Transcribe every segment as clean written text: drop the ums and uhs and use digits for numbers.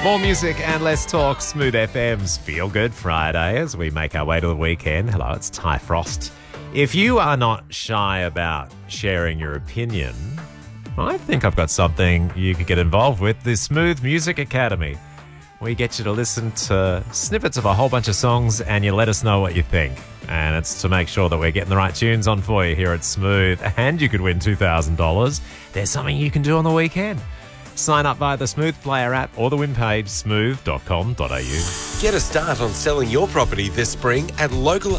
More music and less talk. Smooth FM's Feel Good Friday as we make our way to the weekend. Hello, it's Ty Frost. If you are not shy about sharing your opinion, I think I've got something you could get involved with. The Smooth Music Academy. We get you to listen to snippets of a whole bunch of songs and you let us know what you think. And it's to make sure that we're getting the right tunes on for you here at Smooth. And you could win $2,000. There's something you can do on the weekend. Sign up via the Smooth Player app or the win page, smooth.com.au. Get a start on selling your property this spring at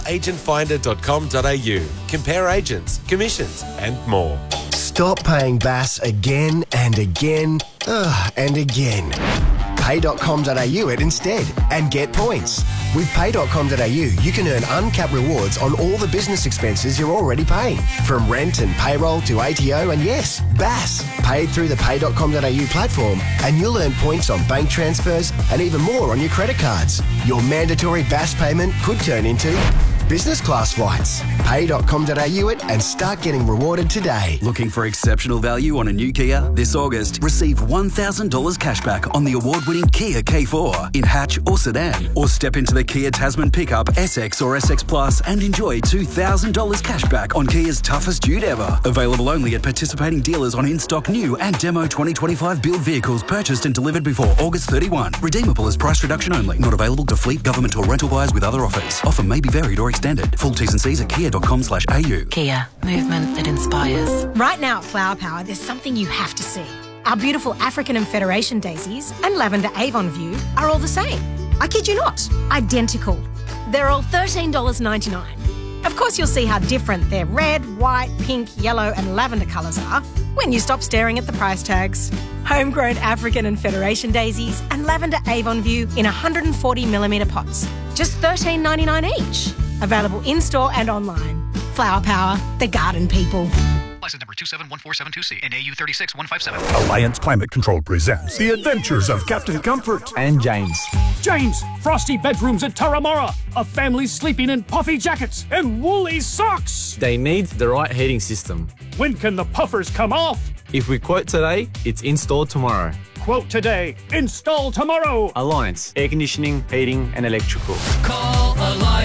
localagentfinder.com.au. Compare agents, commissions and more. Stop paying BAS again and again and again. Pay.com.au it instead and get points. With Pay.com.au, you can earn uncapped rewards on all the business expenses you're already paying. From rent and payroll to ATO and yes, BAS. Paid through the Pay.com.au platform and you'll earn points on bank transfers and even more on your credit cards. Your mandatory BAS payment could turn into business class flights. Pay.com.au it and start getting rewarded today. Looking for exceptional value on a new Kia? This August, receive $1,000 cashback on the award-winning Kia K4 in hatch or sedan. Or step into the Kia Tasman pickup, SX or SX Plus and enjoy $2,000 cashback on Kia's toughest dude ever. Available only at participating dealers on in-stock new and demo 2025 build vehicles purchased and delivered before August 31. Redeemable as price reduction only. Not available to fleet, government or rental buyers with other offers. Offer may be varied or extended. Full T's and C's at kia.com/au. Kia, movement that inspires. Right now at Flower Power, there's something you have to see. Our beautiful African and Federation daisies and lavender Avon View are all the same. I kid you not, identical. They're all $13.99. Of course, you'll see how different their red, white, pink, yellow and lavender colours are when you stop staring at the price tags. Homegrown African and Federation daisies and lavender Avon View in 140mm pots. Just $13.99 each. Available in-store and online. Flower Power, the garden people. License number 271472C and AU 36157. Alliance Climate Control presents The Adventures of Captain Comfort and James. James, frosty bedrooms at Turramurra. A family sleeping in puffy jackets and woolly socks. They need the right heating system. When can the puffers come off? If we quote today, it's installed tomorrow. Quote today, install tomorrow. Alliance, air conditioning, heating and electrical. Call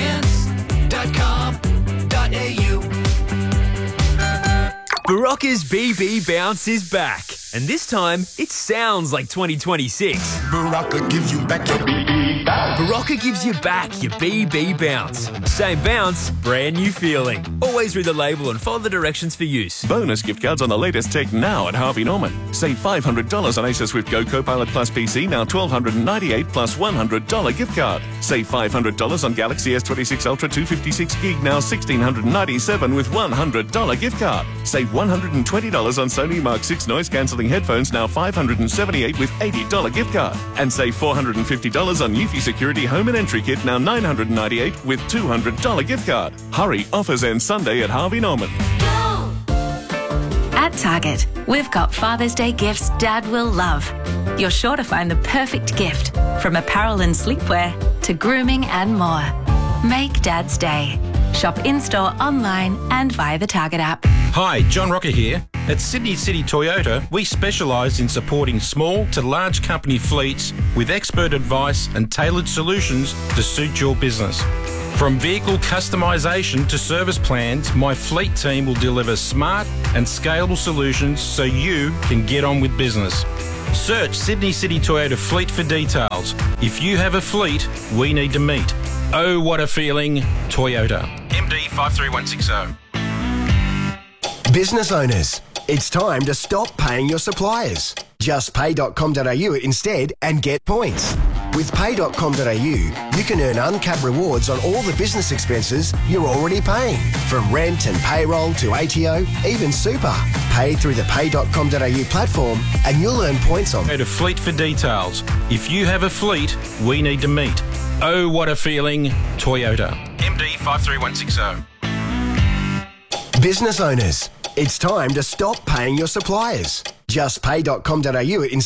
alliance.com.au. Barocca's BB Bounce is back. And this time, it sounds like 2026. Barocca gives you back your BB bounce. Barocca gives you back your BB Bounce. Same bounce, brand new feeling. Always read the label and follow the directions for use. Bonus gift cards on the latest tech now at Harvey Norman. Save $500 on Acer Swift Go Copilot Plus PC, now $1,298 plus $100 gift card. Save $500 on Galaxy S26 Ultra 256GB, now $1,697 with $100 gift card. Save $120 on Sony Mark 6 noise cancelling headphones, now $578 with $80 gift card. And save $450 on Eufy Security Home and Entry Kit, now $998 with $200 gift card. Hurry, offers end Sunday at Harvey Norman. At Target, we've got Father's Day gifts Dad will love. You're sure to find the perfect gift, from apparel and sleepwear to grooming and more. Make Dad's day. Shop in-store, online and via the Target app. Hi, John Rocker here. At Sydney City Toyota, we specialise in supporting small to large company fleets with expert advice and tailored solutions to suit your business. From vehicle customisation to service plans, my fleet team will deliver smart and scalable solutions so you can get on with business. Search Sydney City Toyota Fleet for details. If you have a fleet, we need to meet. Oh, what a feeling. Toyota. MD 53160. Business owners, it's time to stop paying your suppliers. Just pay.com.au instead and get points. With pay.com.au, you can earn uncapped rewards on all the business expenses you're already paying. From rent and payroll to ATO, even super. Pay through the pay.com.au platform and you'll earn points on... Go to Fleet for details. If you have a fleet, we need to meet. Oh, what a feeling. Toyota. MD 53160. Business owners, it's time to stop paying your suppliers. Just pay.com.au instead.